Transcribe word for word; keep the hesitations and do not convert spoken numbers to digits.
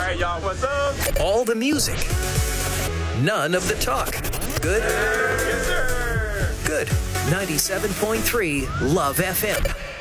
right, y'all, what's up? All the music. None of the talk. Good? Yes, sir. Good. ninety-seven point three Love F M.